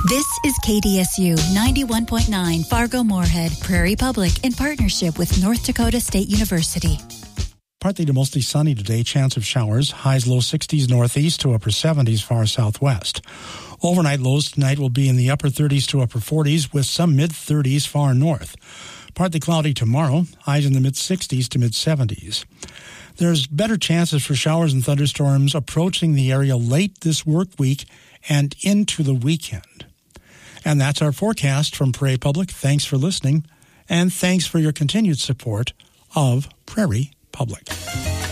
This is KDSU 91.9 Fargo-Moorhead, Prairie Public, in partnership with North Dakota State University. Partly to mostly sunny today, chance of showers, highs low 60s northeast to upper 70s far southwest. Overnight lows tonight will be in the upper 30s to upper 40s with some mid-30s far north. Partly cloudy tomorrow, highs in the mid-60s to mid-70s. There's better chances for showers and thunderstorms approaching the area late this work week and into the weekend. And that's our forecast from Prairie Public. Thanks for listening, and thanks for your continued support of Prairie Public.